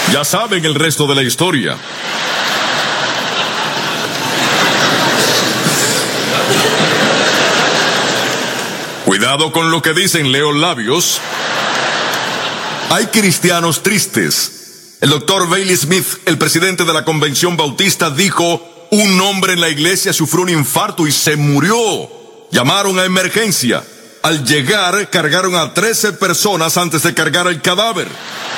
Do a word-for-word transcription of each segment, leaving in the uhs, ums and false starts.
Ya saben el resto de la historia. Cuidado con lo que dicen, leo labios. Hay cristianos tristes. El doctor Bailey Smith, el presidente de la Convención Bautista, dijo: un hombre en la iglesia sufrió un infarto y se murió. Llamaron a emergencia. Al llegar, cargaron a trece personas antes de cargar el cadáver.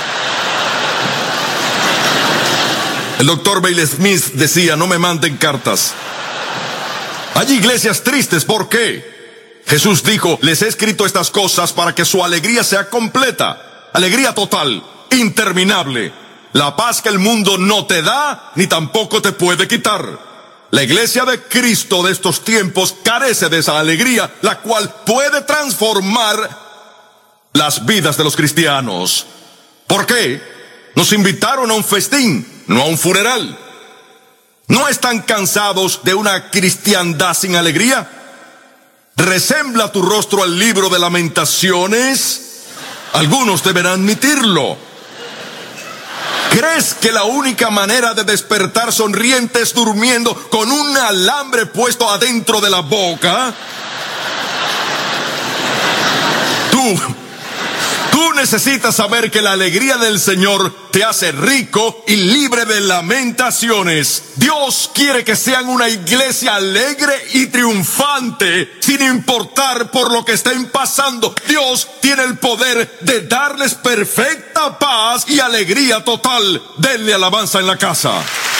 El doctor Bailey Smith decía: no me manden cartas. Hay iglesias tristes, ¿por qué? Jesús dijo: les he escrito estas cosas para que su alegría sea completa. Alegría total, interminable. La paz que el mundo no te da, ni tampoco te puede quitar. La iglesia de Cristo de estos tiempos carece de esa alegría, la cual puede transformar las vidas de los cristianos. ¿Por qué? Nos invitaron a un festín, no a un funeral. ¿No están cansados de una cristiandad sin alegría? ¿Resembla tu rostro al libro de Lamentaciones? Algunos deberán admitirlo. ¿Crees que la única manera de despertar sonriente es durmiendo con un alambre puesto adentro de la boca? Tú, tú necesitas saber que la alegría del Señor te hace rico y libre de lamentaciones. Dios quiere que sean una iglesia alegre y triunfante, sin importar por lo que estén pasando. Dios tiene el poder de darles perfecta paz y alegría total. Denle alabanza en la casa.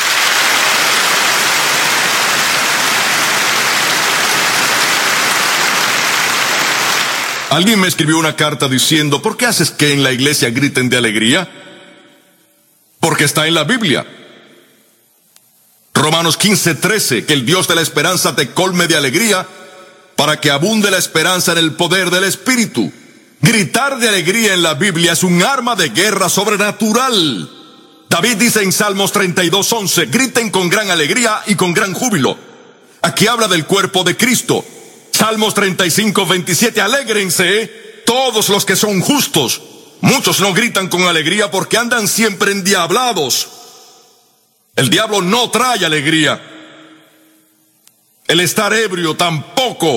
Alguien me escribió una carta diciendo: ¿por qué haces que en la iglesia griten de alegría? Porque está en la Biblia. Romanos quince, trece, que el Dios de la esperanza te colme de alegría, para que abunde la esperanza en el poder del Espíritu. Gritar de alegría en la Biblia es un arma de guerra sobrenatural. David dice en Salmos treinta y dos, once, griten con gran alegría y con gran júbilo. Aquí habla del cuerpo de Cristo. Salmos treinta y cinco, veintisiete, alégrense todos los que son justos. Muchos no gritan con alegría porque andan siempre endiablados. El diablo no trae alegría. El estar ebrio tampoco.